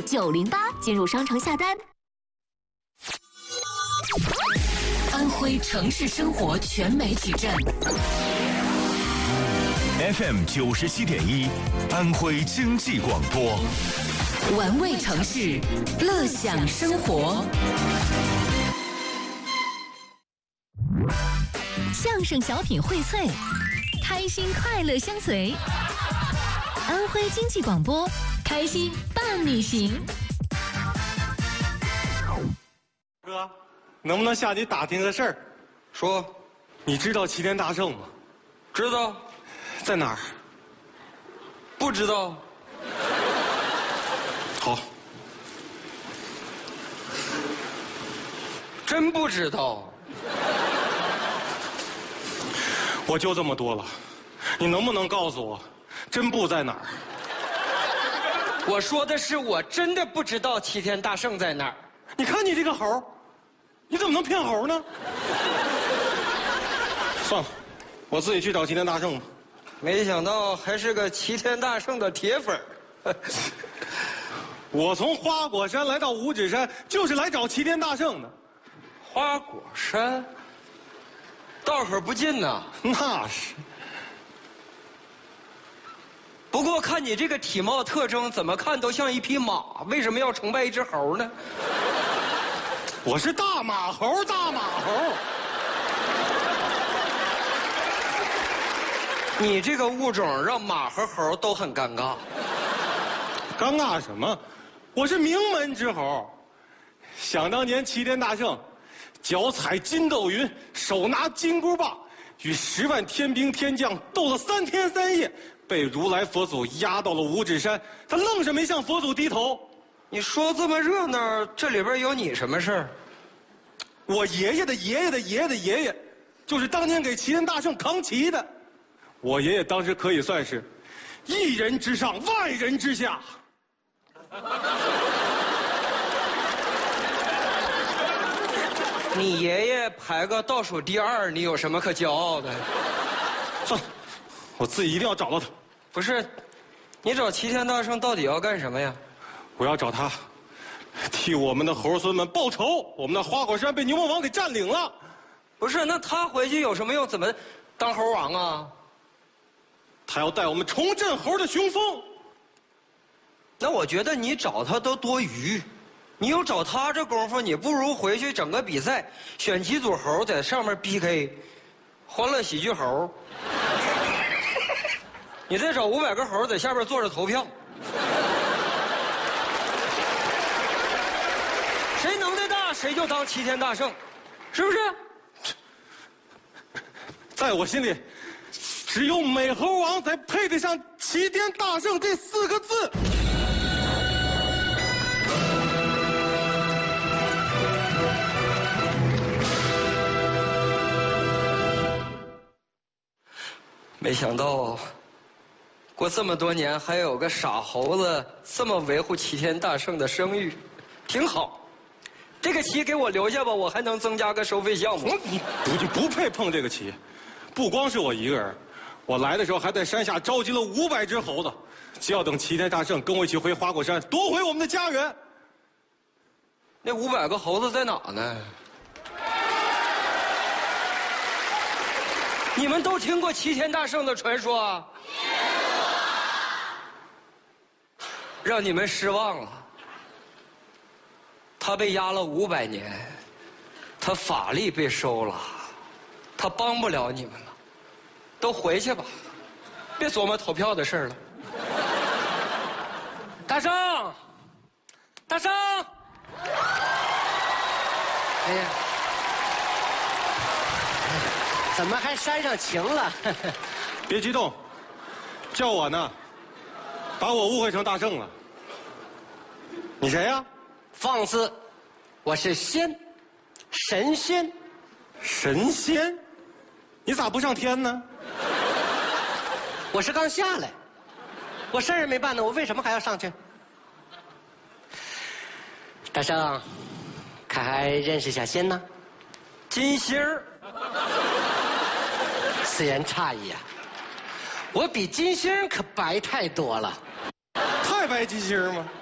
908进入商城下单。安徽城市生活全媒体站 FM 97.1，安徽经济广播， 玩味城市，乐享生活。相声小品荟萃，开心快乐相随。安徽经济广播，开心伴你行。 哥，能不能向你打听个事儿？ 说， 你知道齐天大圣吗？ 知道。 在哪儿？ 不知道。 好， 真不知道。 我就这么多了，你能不能告诉我，真不在哪儿？ 我说的是我真的不知道齐天大圣在哪儿。 你看你这个猴，你怎么能骗猴呢？算了，我自己去找齐天大圣吧。 没想到还是个齐天大圣的铁粉儿。 我从花果山来到五指山，就是来找齐天大圣的。 花果山，道可不近呐。 那是。 不过看你这个体貌特征，怎么看都像一匹马，为什么要崇拜一只猴呢？ 我是大马猴，大马猴。 你这个物种让马和猴都很尴尬。 尴尬什么？我是名门之猴。想当年齐天大圣，脚踩筋斗云，手拿金箍棒，与10万天兵天将斗了3天3夜，被如来佛祖压到了五指山，他愣是没向佛祖低头。 你说这么热闹，这里边有你什么事儿？ 我爷爷的爷爷的爷爷的爷爷，就是当年给齐天大圣扛旗的。我爷爷当时可以算是1人之上，万人之下。 你爷爷排个倒数第2，你有什么可骄傲的？ 算了，我自己一定要找到他。 不是，你找齐天大圣到底要干什么呀？ 我要找他，替我们的猴孙们报仇。我们的花果山被牛魔王给占领了。 不是，那他回去有什么用？怎么当猴王啊？ 他要带我们重振猴的雄风。 那我觉得你找他都多余。你有找他这功夫，你不如回去整个比赛，选几组猴在上面 PK， 欢乐喜剧猴。你再找500个猴在下边坐着投票，谁能耐大谁就当齐天大圣，是不是？ 在我心里，只有美猴王才配得上齐天大圣这4个字。 没想到，过这么多年还有个傻猴子这么维护齐天大圣的声誉，挺好。这个旗给我留下吧，我还能增加个收费项目。 你不配碰这个旗，不光是我一个人，我来的时候还在山下召集了500只猴子，就要等齐天大圣跟我一起回花果山，夺回我们的家园。 那500个猴子在哪呢？你们都听过齐天大圣的传说啊？让你们失望了。他被压了500年，他法力被收了，他帮不了你们了，都回去吧，别琢磨投票的事了。大圣，大圣！ 哎呀，怎么还煽上情了？ 别激动，叫我呢，把我误会成大圣了。你谁呀？ 放肆！我是仙，神仙。 神仙？你咋不上天呢？ 我是刚下来，我事儿没办呢，我为什么还要上去？大圣，可还认识小仙呢？ 金星儿。 此言差矣啊！我比金星可白太多了。 太白金星吗？